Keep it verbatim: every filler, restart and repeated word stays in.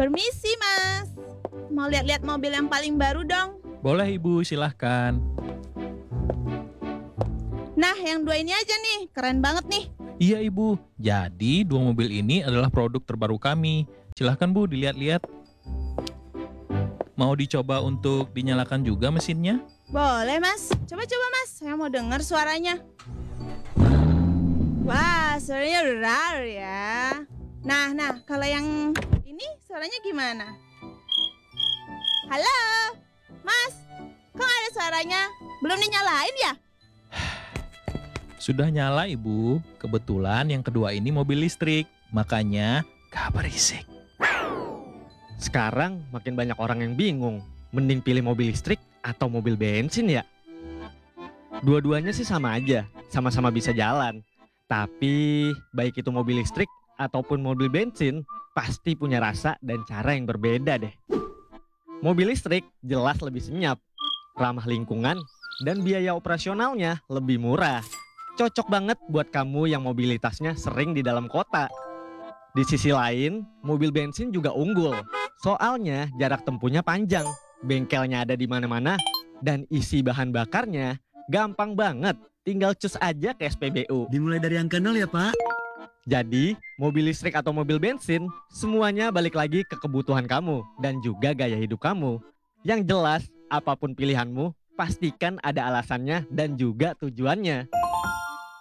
Permisi mas, mau lihat-lihat mobil yang paling baru dong. Boleh Ibu, silahkan. Nah yang dua ini aja nih, keren banget nih. Iya Ibu, jadi dua mobil ini adalah produk terbaru kami. Silahkan Bu, dilihat-lihat. Mau dicoba untuk dinyalakan juga mesinnya? Boleh mas, coba-coba mas, saya mau dengar suaranya. Wah, suaranya rar ya. Nah, nah, kalau yang ini suaranya gimana? Halo, mas, kok nggak ada suaranya? Belum dinyalain ya? Sudah nyala Ibu, kebetulan yang kedua ini mobil listrik, makanya gak berisik. Sekarang makin banyak orang yang bingung, mending pilih mobil listrik atau mobil bensin ya? Dua-duanya sih sama aja, sama-sama bisa jalan. Tapi baik itu mobil listrik ataupun mobil bensin, pasti punya rasa dan cara yang berbeda deh. Mobil listrik jelas lebih senyap, ramah lingkungan, dan biaya operasionalnya lebih murah. Cocok banget buat kamu yang mobilitasnya sering di dalam kota. Di sisi lain, mobil bensin juga unggul. Soalnya jarak tempuhnya panjang, bengkelnya ada di mana-mana, dan isi bahan bakarnya gampang banget. Tinggal cus aja ke S P B U. Dimulai dari angka nol ya Pak? Jadi, mobil listrik atau mobil bensin, semuanya balik lagi ke kebutuhan kamu dan juga gaya hidup kamu. Yang jelas, apapun pilihanmu, pastikan ada alasannya dan juga tujuannya.